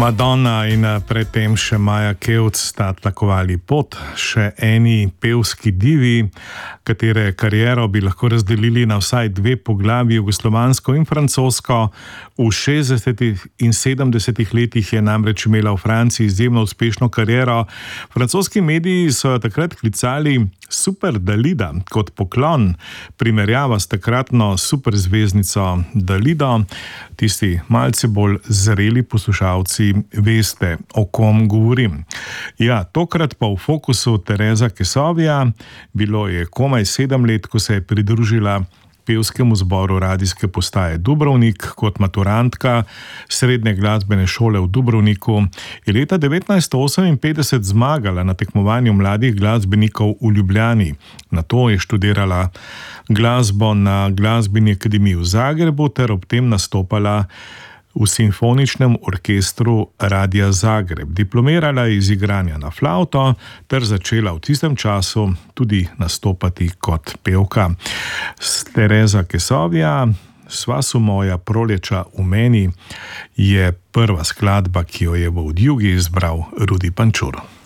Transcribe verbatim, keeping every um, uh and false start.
Madonna in predtem še Maja Kevc sta tlakovali pot, še eni pevski divi, katere kariero bi lahko razdelili na vsaj dve poglavji, jugoslovansko in francosko. V šestdesetih in sedemdesetih letih je namreč imela v Franciji izjemno uspešno kariero. Francoski mediji so jo takrat klicali Super Dalida kot poklon, primerjava s takratno superzvezdnico Dalido. Tisti malce bolj zreli poslušalci veste, o kom govorim. Ja, tokrat pa v fokusu Tereza Kesovija. Bilo je komaj sedem let, ko se je pridružila pevskemu zboru radijske postaje Dubrovnik kot maturantka srednje glasbene šole v Dubrovniku. Je leta devetnajststo oseminpetdeset zmagala na tekmovanju mladih glasbenikov v Ljubljani. Nato je študirala glasbo na Glasbeni akademiji v Zagrebu ter ob tem nastopala v simfoničnem orkestru Radia Zagreb. Diplomirala je iz igranja na flavto ter začela v tistem času tudi nastopati kot pevka. Tereza Kesovija, Sva su moja proleča v meni, je prva skladba, ki jo je v Odjugi izbral Rudi Pančur.